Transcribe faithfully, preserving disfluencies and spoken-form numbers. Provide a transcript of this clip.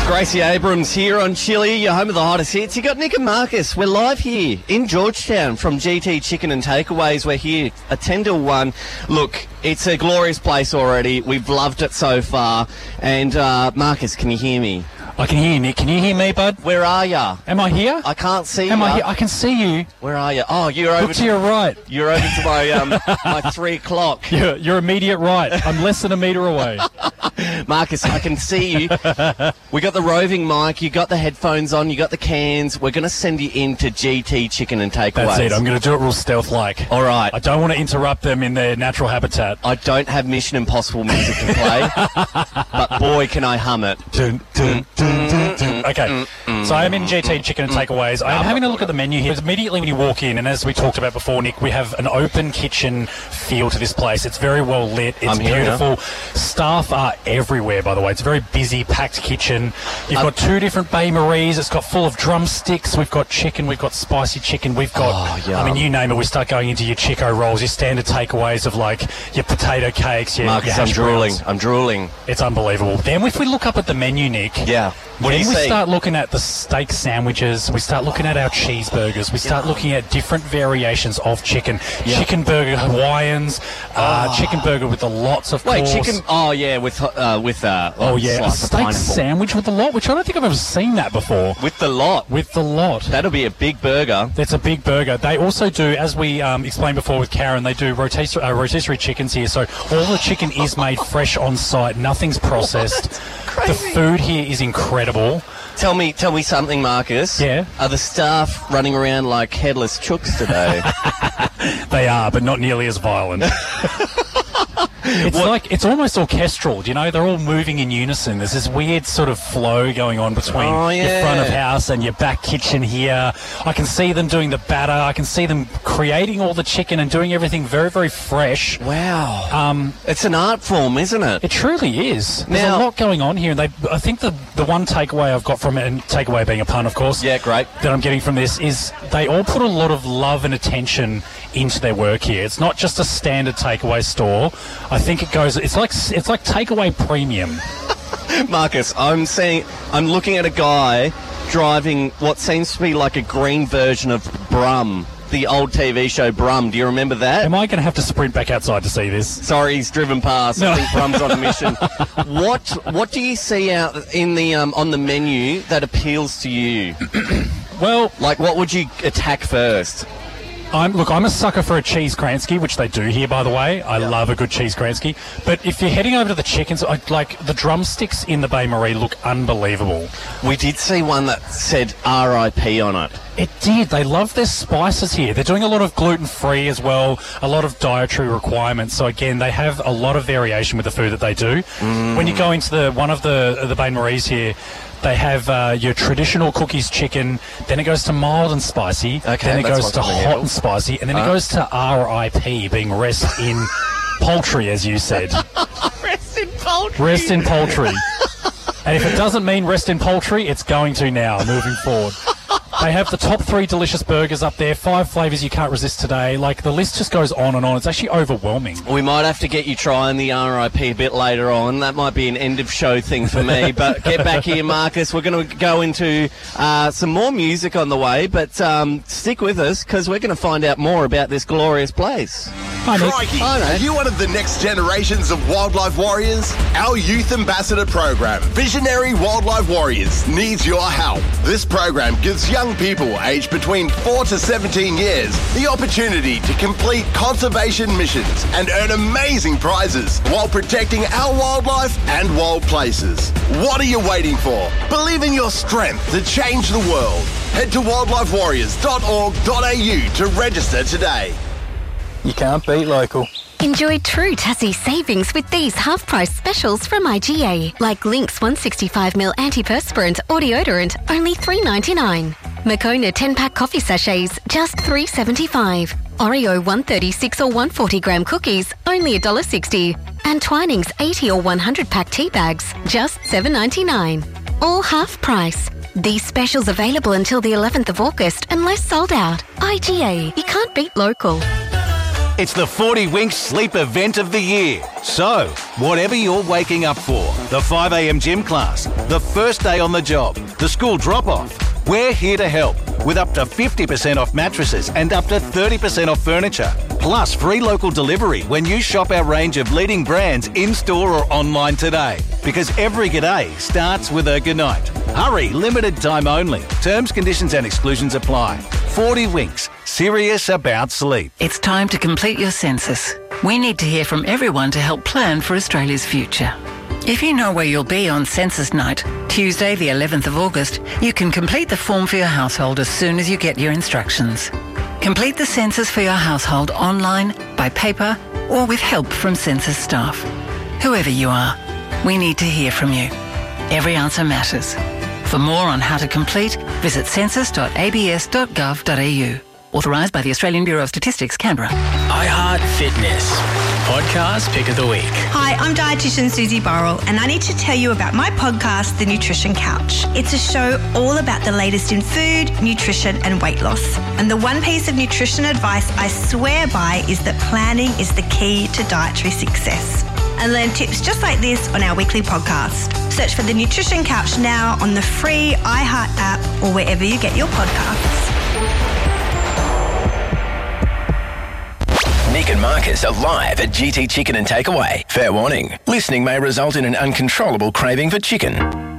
Gracie Abrams here on Chili, your home of the hottest hits. You got Nick and Marcus. We're live here in Georgetown from G T Chicken and Takeaways. We're here at ten till one. Look, it's a glorious place already. We've loved it so far. And, uh, Marcus, can you hear me? I can hear you, Nick. Can you hear me, bud? Where are ya? Am I here? I can't see you. Am I here? I can see you. Where are you? Oh, you're over Look to your right. You're over to my um my three o'clock. You're, you're immediate right. I'm less than a metre away. Marcus, I can see you. We got the roving mic. You got the headphones on. You got the cans. We're going to send you into G T Chicken and Takeaways. That's it. I'm going to do it real stealth-like. All right. I don't want to interrupt them in their natural habitat. I don't have Mission Impossible music to play, but boy, can I hum it. Dun, dun, dun, dun, dun. Okay, so I'm in G T Chicken and Takeaways. I am having a look at the menu here. Immediately when you walk in, and as we talked about before, Nick, we have an open kitchen feel to this place. It's very well lit. It's I'm here beautiful. now. Staff are everywhere, by the way. It's a very busy, packed kitchen. You've Um, got two different Bay Maries. It's got full of drumsticks. We've got chicken. We've got spicy chicken. We've got, Oh, I mean, yum. you name it. We start going into your Chico rolls, your standard takeaways of like your potato cakes, your, Marcus, your I'm hash drooling. browns. I'm drooling. It's unbelievable. Then if we look up at the menu, Nick, Yeah. What do then you we see? start looking at the steak sandwiches, we start looking at our cheeseburgers, we start looking at different variations of chicken. Yeah. Chicken burger Hawaiians, uh, chicken burger with the lots of Wait, course. chicken. Oh yeah, with uh, with uh. Oh yeah, a slice of steak pineapple. sandwich with the lot, which I don't think I've ever seen that before. With the lot. With the lot. That'll be a big burger. That's a big burger. They also do, as we um, explained before with Karen, they do rotisserie, uh, rotisserie chickens here. So all the chicken is made fresh on site. Nothing's processed. The food here is incredible. Tell me, tell me something, Marcus. Yeah? Are the staff running around like headless chooks today? They are, but not nearly as violent. It's What- like, it's almost orchestral, you know? They're all moving in unison. There's this weird sort of flow going on between Oh, your yeah. front of house and your back kitchen here. I can see them doing the batter. I can see them creating all the chicken and doing everything very, very fresh. Wow. Um, It's an art form, isn't it? It truly is. There's Now- a lot going on here. And they, I think the, the one takeaway I've got from it, and takeaway being a pun, of course, Yeah, great. that I'm getting from this is they all put a lot of love and attention into their work here. It's not just a standard takeaway store. I think it goes. It's like it's like takeaway premium. Marcus, I'm seeing, I'm looking at a guy driving what seems to be like a green version of Brum, the old T V show Brum. Do you remember that? Am I going to have to sprint back outside to see this? Sorry, he's driven past. No. I think Brum's on a mission. What What do you see out in the um, on the menu that appeals to you? Well, Like, what would you attack first? I'm look. I'm a sucker for a cheese Kransky, which they do here, by the way. I love a good cheese Kransky. But if you're heading over to the chickens, I, like the drumsticks in the Bay Marie look unbelievable. We did see one that said R I P on it. It did. They love their spices here. They're doing a lot of gluten-free as well, a lot of dietary requirements. So again, they have a lot of variation with the food that they do. Mm. When you go into the one of the the Bay Maries here, they have uh, your traditional cookies chicken, then it goes to mild and spicy, Okay, then it that's goes what's to on the hot handle. and spicy, and then it Uh. goes to R I P, being rest in poultry, as you said. Rest in poultry. Rest in poultry. And if it doesn't mean rest in poultry, it's going to now, moving forward. They have the top three delicious burgers up there, five flavours you can't resist today. Like, the list just goes on and on. It's actually overwhelming. We might have to get you trying the R I P a bit later on. That might be an end of show thing for me. But get back here, Marcus. We're going to go into uh, some more music on the way. But um, stick with us because we're going to find out more about this glorious place. Hi, Nick. Crikey, I know. are you one of the next generations of wildlife warriors? Our Youth Ambassador program, Visionary Wildlife Warriors, needs your help. This program gives young people aged between four to seventeen years the opportunity to complete conservation missions and earn amazing prizes while protecting our wildlife and wild places. What are you waiting for? Believe in your strength to change the world. Head to wildlife warriors dot org dot a u to register today. You can't beat local. Enjoy true Tassie savings with these half-price specials from I G A, like Lynx one sixty-five milliliter antiperspirant or deodorant, only three ninety-nine. Moccona ten-pack coffee sachets, just three seventy-five. Oreo one thirty-six or one forty gram cookies, only one dollar sixty. And Twinings eighty or one hundred pack tea bags, just seven ninety-nine. All half price. These specials available until the eleventh of August unless sold out. I G A, you can't beat local. It's the forty Winks Sleep event of the year. So, whatever you're waking up for, the five a.m. gym class, the first day on the job, the school drop-off, we're here to help with up to fifty percent off mattresses and up to thirty percent off furniture. Plus free local delivery when you shop our range of leading brands in-store or online today. Because every g'day starts with a goodnight. Hurry, limited time only. Terms, conditions and exclusions apply. forty Winks, serious about sleep. It's time to complete your census. We need to hear from everyone to help plan for Australia's future. If you know where you'll be on census night, Tuesday the eleventh of August, you can complete the form for your household as soon as you get your instructions. Complete the census for your household online, by paper, or with help from census staff. Whoever you are, we need to hear from you. Every answer matters. For more on how to complete, visit census dot a b s dot gov dot a u. Authorised by the Australian Bureau of Statistics, Canberra. iHeart Fitness. Podcast Pick of the Week. Hi, I'm dietitian Susie Burrell, and I need to tell you about my podcast, The Nutrition Couch. It's a show all about the latest in food, nutrition and weight loss. And the one piece of nutrition advice I swear by is that planning is the key to dietary success. And learn tips just like this on our weekly podcast. Search for The Nutrition Couch now on the free iHeart app or wherever you get your podcasts. Nick and Marcus are live at G T Chicken and Takeaway. Fair warning, listening may result in an uncontrollable craving for chicken.